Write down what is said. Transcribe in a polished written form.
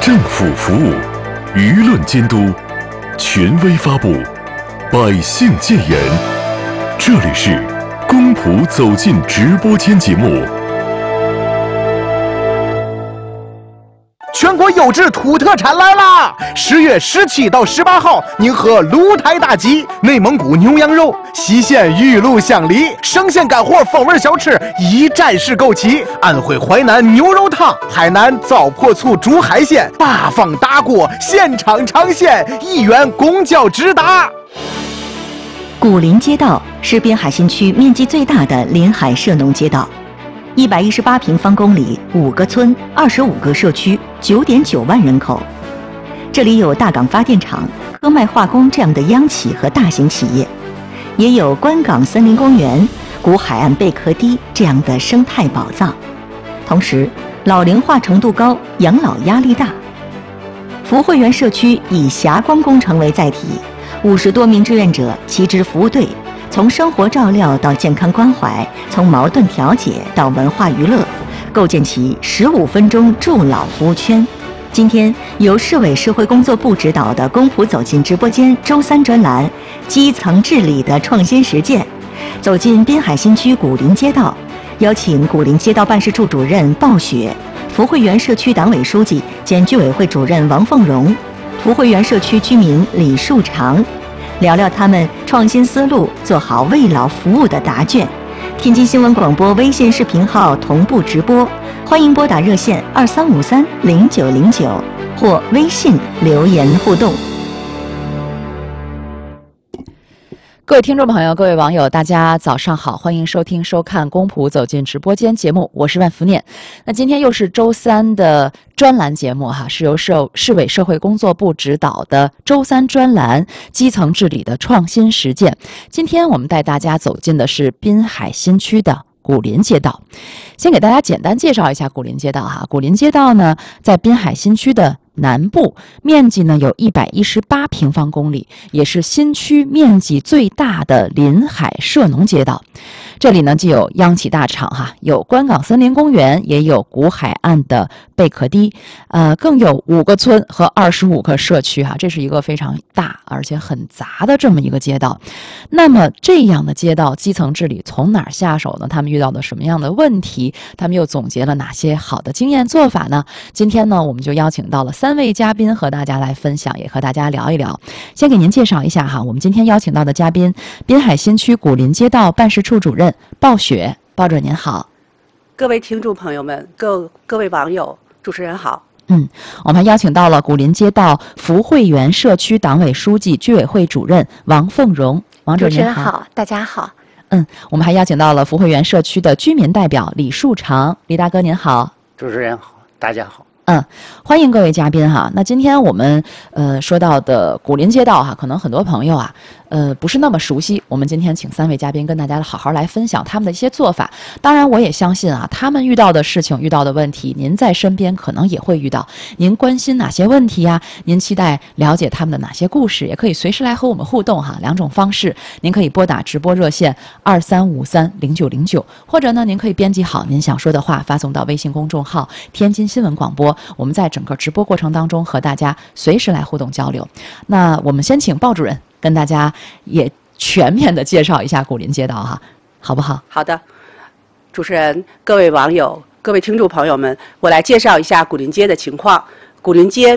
政府服务，舆论监督，权威发布，百姓谏言。这里是公仆走进直播间节目。 全国优质土特产来啦！10月17到18号，宁河鹿台大集、内蒙古牛羊肉、西县玉露香梨、生鲜干货风味小吃一站式购齐，安徽淮南牛肉汤、海南糟粕醋煮海鲜，八方大锅现场尝鲜，1元公交直达。 古林街道是滨海新区面积最大的临海涉农街道，118平方公里，5个村，25个社区，9.9万人口。这里有大港发电厂、科迈化工这样的央企和大型企业，也有关港森林公园、古海岸贝壳堤这样的生态宝藏。同时，老龄化程度高，养老压力大。福慧园社区以霞光工程为载体，50多名志愿者齐支服务队。从生活照料到健康关怀，从矛盾调解到文化娱乐，构建起15分钟助老服务圈。今天由市委社会工作部指导的公仆走进直播间周3专栏基层治理的创新实践，走进滨海新区古林街道，邀请古林街道办事处主任鲍雪、福慧园社区党委书记兼居委会主任王凤荣、福慧园社区居民李树长，聊聊他们创新思路，做好为老服务的答卷。天津新闻广播微信视频号同步直播，欢迎拨打热线23530909或微信留言互动。 各位听众朋友，各位网友，大家早上好，欢迎收听收看公仆走进直播间节目，我是万福念。那今天又是周3的专栏节目哈，是由市委社会工作部指导的周3专栏基层治理的创新实践。今天我们带大家走进的是滨海新区的古林街道。先给大家简单介绍一下古林街道哈。古林街道呢，在滨海新区的南部，面积呢有118平方公里，也是新区面积最大的临海涉农街道。这里呢既有央企大厂哈，有关港森林公园，也有古海岸的贝壳堤，更有5个村和25个社区哈，这是一个非常大而且很杂的这么一个街道。那么这样的街道基层治理从哪儿下手呢？他们遇到的什么样的问题？他们又总结了哪些好的经验做法呢？今天呢，我们就邀请到了3位嘉宾和大家来分享，也和大家聊一聊。先给您介绍一下哈，我们今天邀请到的嘉宾，滨海新区古林街道办事处主任鲍雪，鲍主任您好。 各位听众朋友们，各位网友，主持人好。 我们还邀请到了古林街道福慧园社区党委书记、居委会主任王凤荣，王主任您好。 主持人好，大家好。 我们还邀请到了福慧园社区的居民代表李树长，李大哥您好。 主持人好，大家好。 欢迎各位嘉宾哈。那今天我们说到的古林街道哈，可能很多朋友啊不是那么熟悉。我们今天请3位嘉宾跟大家好好来分享他们的一些做法。当然我也相信啊，他们遇到的事情、遇到的问题，您在身边可能也会遇到。您关心哪些问题呀？您期待了解他们的哪些故事？也可以随时来和我们互动哈。2种方式，您可以拨打直播热线23530909，或者呢，您可以编辑好您想说的话，发送到微信公众号天津新闻广播。我们在整个直播过程当中和大家随时来互动交流。那我们先请鲍主任跟大家也全面的介绍一下古林街道哈，好不好？ 好的，主持人、各位网友、各位听众朋友们，我来介绍一下古林街的情况。古林街